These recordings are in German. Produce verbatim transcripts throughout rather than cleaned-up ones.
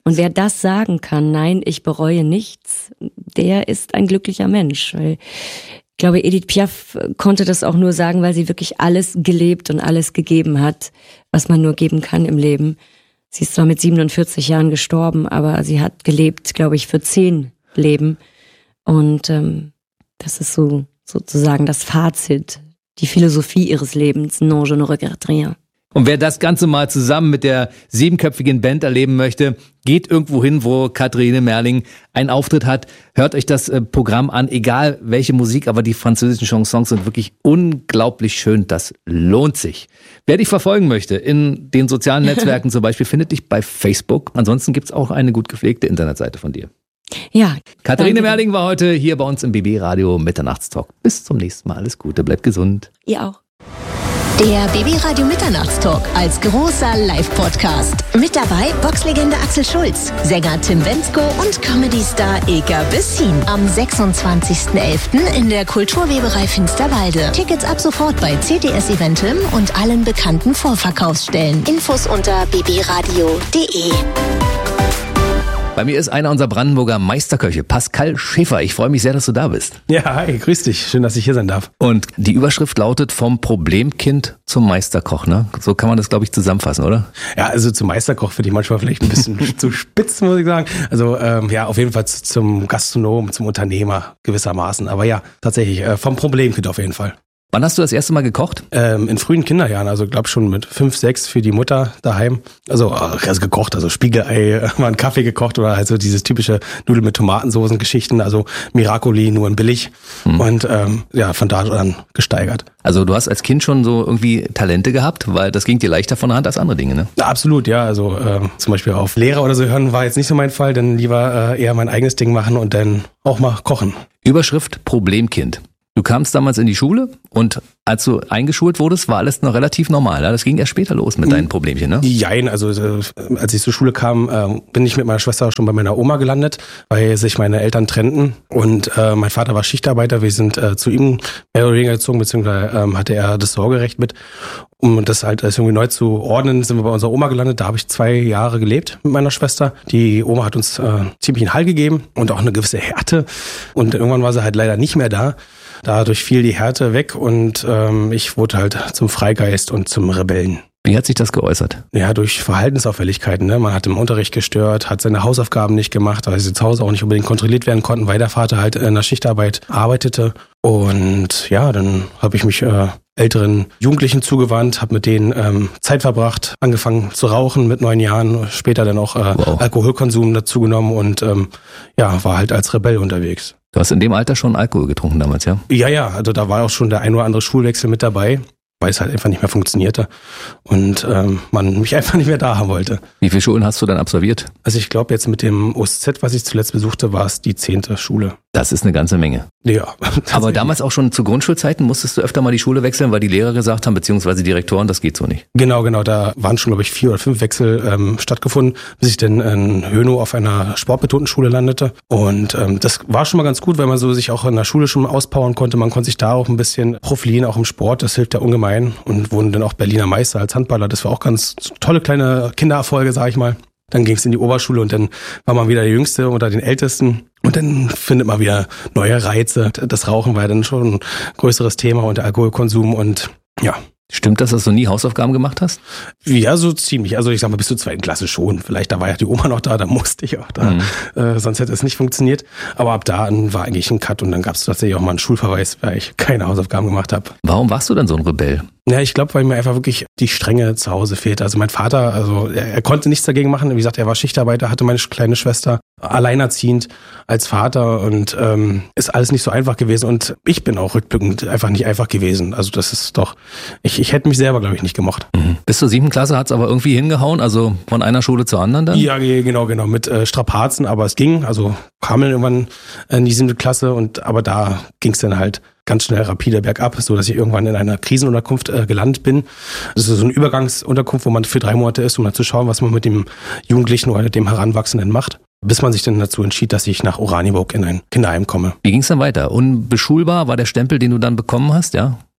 Und wer das sagen kann, nein, ich bereue nichts, der ist ein glücklicher Mensch. Weil ich glaube, Edith Piaf konnte das auch nur sagen, weil sie wirklich alles gelebt und alles gegeben hat, was man nur geben kann im Leben. Sie ist zwar mit siebenundvierzig Jahren gestorben, aber sie hat gelebt, glaube ich, für zehn Leben. Und ähm, das ist so sozusagen das Fazit, die Philosophie ihres Lebens. Non, je ne regrette rien. Und wer das Ganze mal zusammen mit der siebenköpfigen Band erleben möchte, geht irgendwo hin, wo Katharine Merling einen Auftritt hat. Hört euch das Programm an, egal welche Musik, aber die französischen Chansons sind wirklich unglaublich schön. Das lohnt sich. Wer dich verfolgen möchte in den sozialen Netzwerken zum Beispiel, findet dich bei Facebook. Ansonsten gibt's auch eine gut gepflegte Internetseite von dir. Ja. Katharine Merling war heute hier bei uns im B B Radio Mitternachtstalk. Bis zum nächsten Mal. Alles Gute, bleibt gesund. Ihr auch. Der B B Radio Mitternachtstalk als großer Live-Podcast. Mit dabei Boxlegende Axel Schulz, Sänger Tim Bendzko und Comedy-Star Ilka Bessin. Am sechsundzwanzigsten elften in der Kulturweberei Finsterwalde. Tickets ab sofort bei C T S Eventim und allen bekannten Vorverkaufsstellen. Infos unter b b radio punkt d e. Bei mir ist einer unserer Brandenburger Meisterköche, Pascal Schäfer. Ich freue mich sehr, dass du da bist. Ja, hi, grüß dich. Schön, dass ich hier sein darf. Und die Überschrift lautet vom Problemkind zum Meisterkoch, ne? So kann man das, glaube ich, zusammenfassen, oder? Ja, also zum Meisterkoch finde ich manchmal vielleicht ein bisschen zu spitz, muss ich sagen. Also ähm, ja, auf jeden Fall zum Gastronom, zum Unternehmer gewissermaßen. Aber ja, tatsächlich äh, vom Problemkind auf jeden Fall. Wann hast du das erste Mal gekocht? Ähm, in frühen Kinderjahren, also glaube schon mit fünf, sechs für die Mutter daheim. Also, also gekocht, also Spiegelei, mal einen Kaffee gekocht oder halt so dieses typische Nudeln mit Tomatensoßen-Geschichten, also Miracoli, nur in billig. Hm. Und ähm, ja, von da an gesteigert. Also du hast als Kind schon so irgendwie Talente gehabt, weil das ging dir leichter von der Hand als andere Dinge, ne? Ja, absolut, ja. Also ähm, zum Beispiel auf Lehrer oder so hören war jetzt nicht so mein Fall, dann lieber äh, eher mein eigenes Ding machen und dann auch mal kochen. Überschrift Problemkind. Du kamst damals in die Schule und als du eingeschult wurdest, war alles noch relativ normal. Das ging erst später los mit deinen Problemchen, ne? Jein, also äh, als ich zur Schule kam, äh, bin ich mit meiner Schwester schon bei meiner Oma gelandet, weil sich meine Eltern trennten und äh, mein Vater war Schichtarbeiter. Wir sind äh, zu ihm mehr oder weniger gezogen, beziehungsweise ähm, hatte er das Sorgerecht mit. Um das halt irgendwie neu zu ordnen, sind wir bei unserer Oma gelandet. Da habe ich zwei Jahre gelebt mit meiner Schwester. Die Oma hat uns äh, ziemlich einen Hall gegeben und auch eine gewisse Härte. Und irgendwann war sie halt leider nicht mehr da. Dadurch fiel die Härte weg und ähm, ich wurde halt zum Freigeist und zum Rebellen. Wie hat sich das geäußert? Ja, durch Verhaltensauffälligkeiten. Ne? Man hat im Unterricht gestört, hat seine Hausaufgaben nicht gemacht, weil sie zu Hause auch nicht unbedingt kontrolliert werden konnten, weil der Vater halt in der Schichtarbeit arbeitete. Und ja, dann habe ich mich äh, älteren Jugendlichen zugewandt, habe mit denen ähm, Zeit verbracht, angefangen zu rauchen mit neun Jahren, später dann auch äh, wow. Alkoholkonsum dazu genommen und ähm, ja, war halt als Rebell unterwegs. Du hast in dem Alter schon Alkohol getrunken damals, ja? Ja, ja, also da war auch schon der ein oder andere Schulwechsel mit dabei, weil es halt einfach nicht mehr funktionierte und ähm, man mich einfach nicht mehr da haben wollte. Wie viele Schulen hast du dann absolviert? Also ich glaube jetzt mit dem O S Z, was ich zuletzt besuchte, war es die zehnte Schule. Das ist eine ganze Menge. Ja. Aber damals auch schon zu Grundschulzeiten musstest du öfter mal die Schule wechseln, weil die Lehrer gesagt haben, beziehungsweise die Direktoren, das geht so nicht. Genau, genau. Da waren schon, glaube ich, vier oder fünf Wechsel ähm, stattgefunden, bis ich dann in Hönow auf einer sportbetonten Schule landete. Und ähm, das war schon mal ganz gut, weil man so sich auch in der Schule schon auspowern konnte. Man konnte sich da auch ein bisschen profilieren, auch im Sport. Das hilft ja ungemein. Und wurden dann auch Berliner Meister als Handballer. Das war auch ganz tolle kleine Kindererfolge, sag ich mal. Dann ging es in die Oberschule und dann war man wieder der Jüngste unter den Ältesten. Und dann findet man wieder neue Reize. Das Rauchen war ja dann schon ein größeres Thema und der Alkoholkonsum und ja. Stimmt das, dass du nie Hausaufgaben gemacht hast? Ja, so ziemlich. Also ich sag mal, bis zur zweiten Klasse schon. Vielleicht, da war ja die Oma noch da, da musste ich auch da. Mhm. Äh, sonst hätte es nicht funktioniert. Aber ab da war eigentlich ein Cut und dann gab es tatsächlich auch mal einen Schulverweis, weil ich keine Hausaufgaben gemacht habe. Warum warst du dann so ein Rebell? Ja, ich glaube, weil mir einfach wirklich die Strenge zu Hause fehlte. Also mein Vater, also er, er konnte nichts dagegen machen. Wie gesagt, er war Schichtarbeiter, hatte meine kleine Schwester alleinerziehend als Vater und ähm, ist alles nicht so einfach gewesen. Und ich bin auch rückblickend einfach nicht einfach gewesen. Also das ist doch, ich, ich hätte mich selber, glaube ich, nicht gemocht. Mhm. Bis zur siebten Klasse hat es aber irgendwie hingehauen, also von einer Schule zur anderen dann? Ja, genau, genau, mit äh, Strapazen, aber es ging. Also kam dann irgendwann in die siebte Klasse und aber da ging es dann halt ganz schnell rapide bergab, so dass ich irgendwann in einer Krisenunterkunft äh, gelandet bin. Das ist so eine Übergangsunterkunft, wo man für drei Monate ist, um dann zu schauen, was man mit dem Jugendlichen oder dem Heranwachsenden macht, bis man sich dann dazu entschied, dass ich nach Oranienburg in ein Kinderheim komme. Wie ging es dann weiter? Unbeschulbar war der Stempel, den du dann bekommen hast, ja?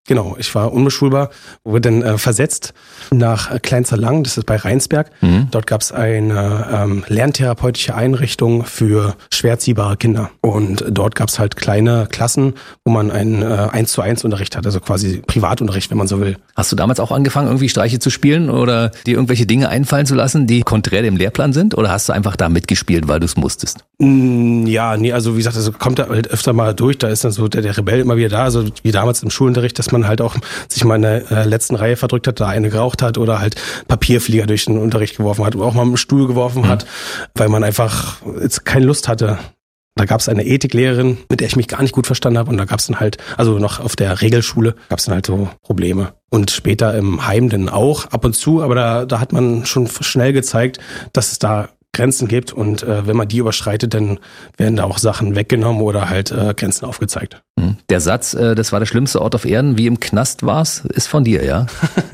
Genau, ich war unbeschulbar, wurde dann äh, versetzt nach Kleinzerlang, das ist bei Rheinsberg. Mhm. Dort gab es eine ähm, lerntherapeutische Einrichtung für schwer erziehbare Kinder. Und dort gab es halt kleine Klassen, wo man einen äh, eins zu eins Unterricht hat, also quasi Privatunterricht, wenn man so will. Hast du damals auch angefangen, irgendwie Streiche zu spielen oder dir irgendwelche Dinge einfallen zu lassen, die konträr dem Lehrplan sind? Oder hast du einfach da mitgespielt, weil du es musstest? Mm, ja, nee, also wie gesagt, also kommt da halt öfter mal durch, da ist dann so der, der Rebell immer wieder da, also wie damals im Schulunterricht, dass man man halt auch sich mal in der äh, letzten Reihe verdrückt hat, da eine geraucht hat oder halt Papierflieger durch den Unterricht geworfen hat oder auch mal einen Stuhl geworfen mhm. hat, weil man einfach jetzt keine Lust hatte. Da gab es eine Ethiklehrerin, mit der ich mich gar nicht gut verstanden habe und da gab es dann halt, also noch auf der Regelschule, gab es dann halt so Probleme. Und später im Heim dann auch ab und zu, aber da, da hat man schon schnell gezeigt, dass es da Grenzen gibt und äh, wenn man die überschreitet, dann werden da auch Sachen weggenommen oder halt äh, Grenzen aufgezeigt. Der Satz, äh, das war der schlimmste Ort auf Erden, wie im Knast war's, ist von dir, ja?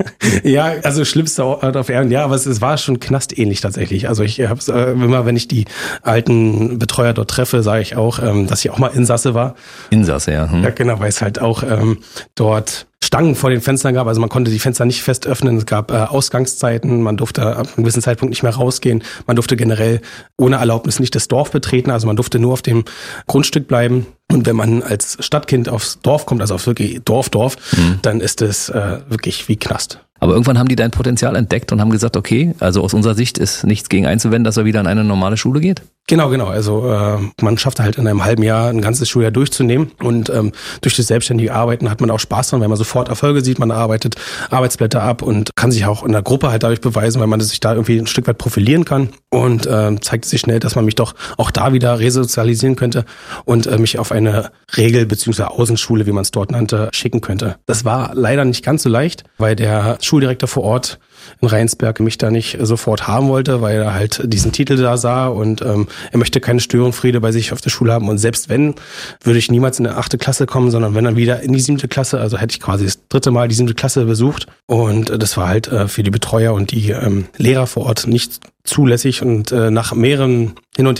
Ja, also schlimmster Ort auf Erden, ja, aber es, es war schon knastähnlich tatsächlich. Also ich habe äh, immer, wenn ich die alten Betreuer dort treffe, sage ich auch, ähm, dass ich auch mal Insasse war. Insasse, ja. Hm. Ja, genau, weil es halt auch ähm, dort Stangen vor den Fenstern gab, also man konnte die Fenster nicht fest öffnen, es gab äh, Ausgangszeiten, man durfte ab einem gewissen Zeitpunkt nicht mehr rausgehen, man durfte generell ohne Erlaubnis nicht das Dorf betreten, also man durfte nur auf dem Grundstück bleiben. Und wenn man als Stadtkind aufs Dorf kommt, also auf wirklich Dorf, Dorf, mhm. dann ist es äh, wirklich wie Knast. Aber irgendwann haben die dein Potenzial entdeckt und haben gesagt, okay, also aus unserer Sicht ist nichts gegen einzuwenden, dass er wieder in eine normale Schule geht? Genau, genau. Also äh, man schafft halt in einem halben Jahr ein ganzes Schuljahr durchzunehmen und ähm, durch das selbstständige Arbeiten hat man auch Spaß dran, weil man sofort Erfolge sieht, man arbeitet Arbeitsblätter ab und kann sich auch in der Gruppe halt dadurch beweisen, weil man sich da irgendwie ein Stück weit profilieren kann und äh, zeigt sich schnell, dass man mich doch auch da wieder resozialisieren könnte und äh, mich auf eine Regel- bzw. Außenschule, wie man es dort nannte, schicken könnte. Das war leider nicht ganz so leicht, weil der Schuldirektor vor Ort in Rheinsberg mich da nicht sofort haben wollte, weil er halt diesen Titel da sah und ähm, er möchte keine Störenfriede bei sich auf der Schule haben und selbst wenn, würde ich niemals in der achte Klasse kommen, sondern wenn dann wieder in die siebte Klasse, also hätte ich quasi das dritte Mal die siebte Klasse besucht und äh, das war halt äh, für die Betreuer und die ähm, Lehrer vor Ort nicht zulässig und äh, nach mehreren Hin und